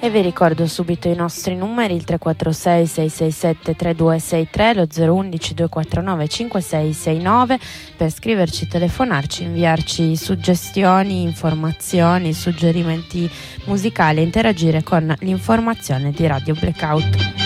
E vi ricordo subito i nostri numeri: il 346 667 3263, lo 011 249 5669, per scriverci, telefonarci, inviarci suggestioni, informazioni, suggerimenti musicali e interagire con l'informazione di Radio Blackout.